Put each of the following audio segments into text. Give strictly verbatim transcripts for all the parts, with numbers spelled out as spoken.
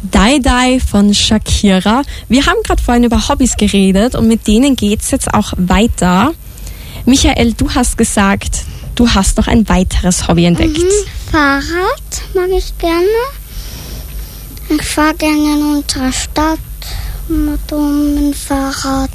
Die Die von Shakira. Wir haben gerade vorhin über Hobbys geredet und mit denen geht's jetzt auch weiter. Michael, du hast gesagt, du hast noch ein weiteres Hobby entdeckt. Mhm, Fahrrad mag ich gerne. Ich fahre gerne in unserer Stadt mit dem Fahrrad.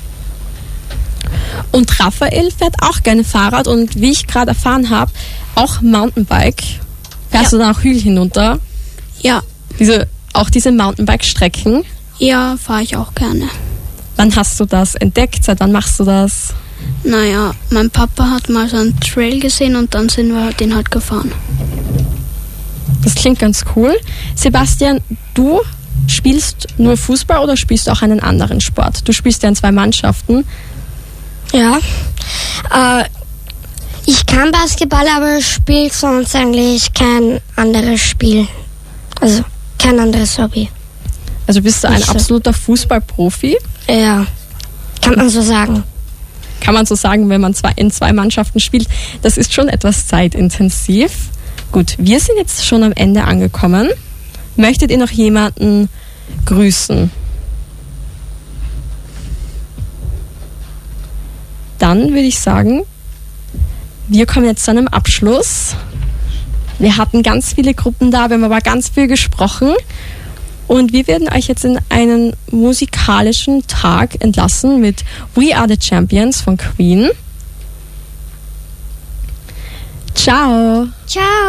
Und Raphael fährt auch gerne Fahrrad und wie ich gerade erfahren habe, auch Mountainbike. Fährst Ja. du dann auch Hügel hinunter? Ja, Diese, auch diese Mountainbike-Strecken? ja, fahre ich auch gerne. Wann hast du das entdeckt? Seit wann machst du das? Naja, mein Papa hat mal so einen Trail gesehen und dann sind wir den halt gefahren. Das klingt ganz cool. Sebastian, du spielst nur Fußball oder spielst du auch einen anderen Sport? Du spielst ja in zwei Mannschaften. Ja. Äh, ich kann Basketball, aber ich spiele sonst eigentlich kein anderes Spiel. Also kein anderes Hobby. Also bist du ein Nicht so. absoluter Fußballprofi? Ja, kann man so sagen. Kann man so sagen, wenn man zwei, in zwei Mannschaften spielt. Das ist schon etwas zeitintensiv. Gut, wir sind jetzt schon am Ende angekommen. Möchtet ihr noch jemanden grüßen? Dann würde ich sagen, wir kommen jetzt zu einem Abschluss. Wir hatten ganz viele Gruppen da, wir haben aber ganz viel gesprochen. Und wir werden euch jetzt in einen musikalischen Tag entlassen mit We Are the Champions von Queen. Ciao! Ciao!